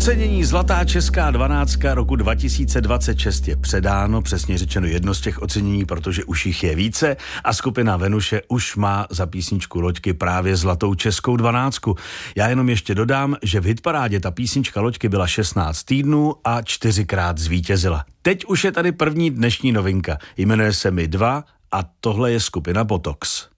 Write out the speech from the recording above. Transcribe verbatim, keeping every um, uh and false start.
Ocenění Zlatá česká dvanáctka roku dva tisíce dvacet šest je předáno, přesně řečeno jedno z těch ocenění, protože už jich je více a skupina Venuše už má za písničku Loďky právě Zlatou českou dvanáctku. Já jenom ještě dodám, že v hitparádě ta písnička Loďky byla šestnáct týdnů a čtyřikrát zvítězila. Teď už je tady první dnešní novinka. Jmenuje se Mi dva a tohle je skupina Botox.